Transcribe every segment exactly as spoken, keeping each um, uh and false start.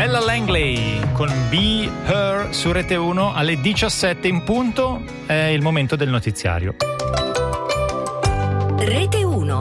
Ella Langley con Be Her su Rete uno alle diciassette in punto. È il momento del notiziario. Rete uno.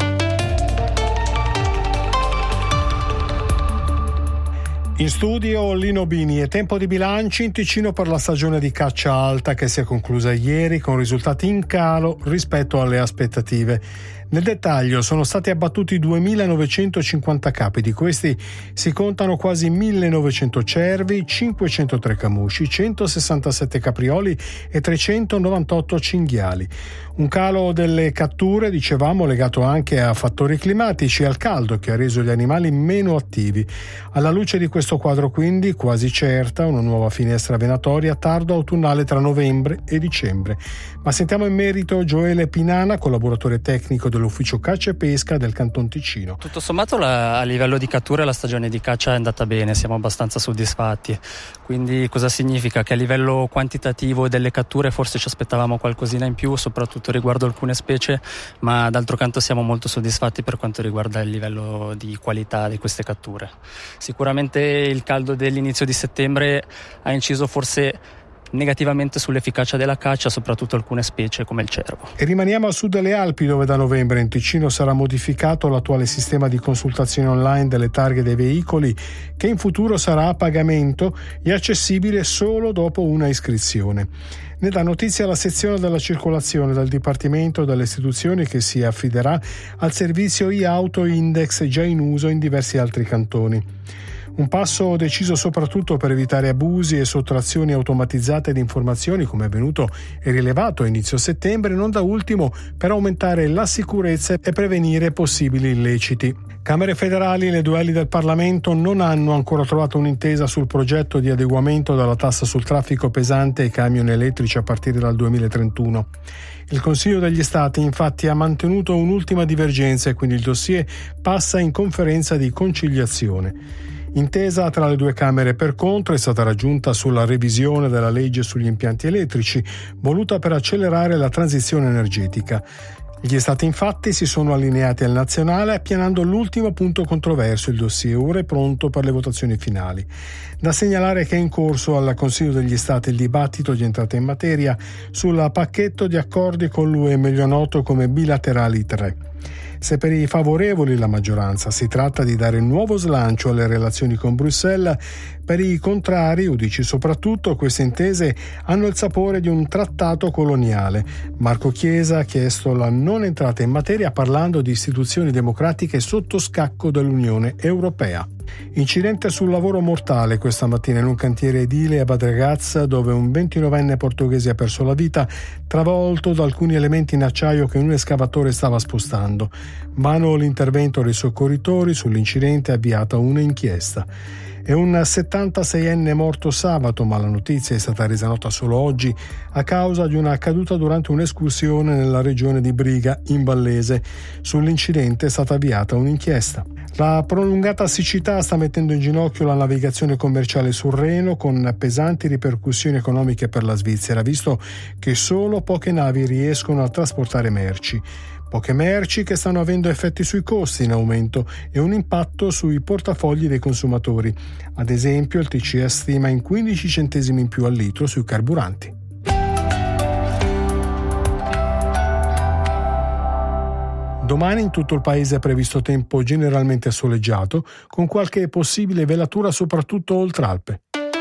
In studio Lino Bini. È tempo di bilanci in Ticino per la stagione di caccia alta che si è conclusa ieri con risultati in calo rispetto alle aspettative. Nel dettaglio sono stati abbattuti duemilanovecentocinquanta capi, di questi si contano quasi millenovecento cervi, cinquecentotre camosci, centosessantasette caprioli e trecentonovantotto cinghiali. Un calo delle catture, dicevamo, legato anche a fattori climatici e al caldo che ha reso gli animali meno attivi. Alla luce di questo quadro quindi quasi certa una nuova finestra venatoria tardo autunnale tra novembre e dicembre. Ma sentiamo in merito Gioele Pinana, collaboratore tecnico dell'ufficio caccia e pesca del Canton Ticino. Tutto sommato la, a livello di catture la stagione di caccia è andata bene, siamo abbastanza soddisfatti. Quindi cosa significa? Che a livello quantitativo delle catture forse ci aspettavamo qualcosina in più, soprattutto riguardo alcune specie, ma d'altro canto siamo molto soddisfatti per quanto riguarda il livello di qualità di queste catture. Sicuramente il caldo dell'inizio di settembre ha inciso forse negativamente sull'efficacia della caccia, soprattutto alcune specie come il cervo. E rimaniamo a sud delle Alpi, dove da novembre in Ticino sarà modificato l'attuale sistema di consultazione online delle targhe dei veicoli, che in futuro sarà a pagamento e accessibile solo dopo una iscrizione. Ne dà notizia la sezione della circolazione del Dipartimento delle Istituzioni, che si affiderà al servizio e-auto index già in uso in diversi altri cantoni. Un passo deciso soprattutto per evitare abusi e sottrazioni automatizzate di informazioni, come è avvenuto e rilevato a inizio settembre, non da ultimo per aumentare la sicurezza e prevenire possibili illeciti. Camere federali e le due ali del Parlamento non hanno ancora trovato un'intesa sul progetto di adeguamento della tassa sul traffico pesante ai camion elettrici a partire dal duemilatrentuno. Il Consiglio degli Stati infatti ha mantenuto un'ultima divergenza e quindi il dossier passa in conferenza di conciliazione. Intesa tra le due Camere per contro è stata raggiunta sulla revisione della legge sugli impianti elettrici, voluta per accelerare la transizione energetica. Gli Stati infatti si sono allineati al nazionale appianando l'ultimo punto controverso. Il dossier ora è pronto per le votazioni finali. Da segnalare che è in corso al Consiglio degli Stati il dibattito di entrata in materia sul pacchetto di accordi con l'U E, meglio noto come bilaterali tre. Se per i favorevoli la maggioranza si tratta di dare nuovo slancio alle relazioni con Bruxelles, per i contrari, udici soprattutto, queste intese hanno il sapore di un trattato coloniale. Marco Chiesa ha chiesto la non entrata in materia parlando di istituzioni democratiche sotto scacco dell'Unione Europea. Incidente sul lavoro mortale questa mattina in un cantiere edile a Bad Ragaz, dove un ventinovenne portoghese ha perso la vita travolto da alcuni elementi in acciaio che un escavatore stava spostando. Vano l'intervento dei soccorritori, sull'incidente è avviata un'inchiesta. È un settantaseienne morto sabato, ma la notizia è stata resa nota solo oggi a causa di una caduta durante un'escursione nella regione di Briga, in Vallese. Sull'incidente è stata avviata un'inchiesta. La prolungata siccità sta mettendo in ginocchio la navigazione commerciale sul Reno, con pesanti ripercussioni economiche per la Svizzera, visto che solo poche navi riescono a trasportare merci. Poche merci che stanno avendo effetti sui costi in aumento e un impatto sui portafogli dei consumatori. Ad esempio, il T C E stima in quindici centesimi in più al litro sui carburanti. Domani in tutto il paese è previsto tempo generalmente soleggiato, con qualche possibile velatura soprattutto oltre Alpe.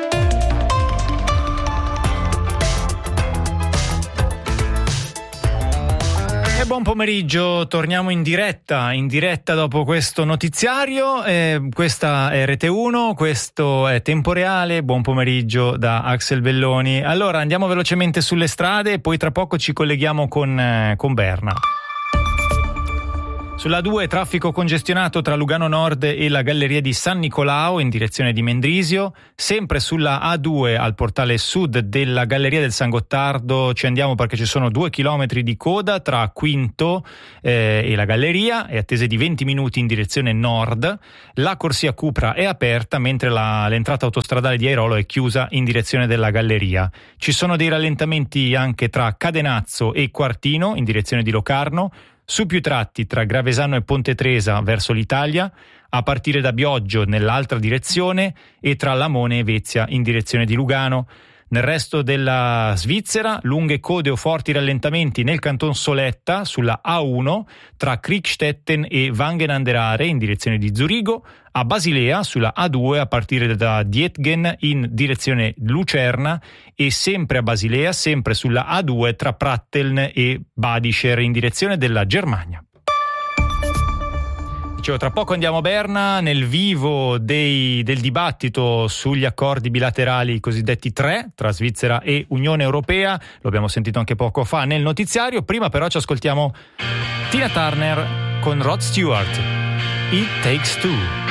E buon pomeriggio, torniamo in diretta, in diretta dopo questo notiziario. Eh, questa è Rete uno, questo è Tempo Reale. Buon pomeriggio da Axel Belloni. Allora andiamo velocemente sulle strade e poi tra poco ci colleghiamo con, eh, con Berna. Sulla A due traffico congestionato tra Lugano Nord e la galleria di San Nicolao in direzione di Mendrisio. Sempre sulla A due al portale sud della galleria del San Gottardo ci andiamo perché ci sono due chilometri di coda tra Quinto eh, e la galleria e attese di venti minuti in direzione nord. La corsia Cupra è aperta mentre la, l'entrata autostradale di Airolo è chiusa in direzione della galleria. Ci sono dei rallentamenti anche tra Cadenazzo e Quartino in direzione di Locarno. su più tratti tra Gravesano e Ponte Tresa verso l'Italia, a partire da Bioggio nell'altra direzione e tra Lamone e Vezia in direzione di Lugano. Nel resto della Svizzera, lunghe code o forti rallentamenti nel canton Soletta sulla A uno tra Kriegstetten e Wangen an der Aare in direzione di Zurigo, a Basilea sulla A due a partire da Dietgen in direzione Lucerna e sempre a Basilea, sempre sulla A due tra Pratteln e Badischer in direzione della Germania. Dicevo, tra poco andiamo a Berna nel vivo dei, del dibattito sugli accordi bilaterali cosiddetti tre tra Svizzera e Unione Europea. Lo abbiamo sentito anche poco fa nel notiziario. Prima però ci ascoltiamo Tina Turner con Rod Stewart, It Takes Two.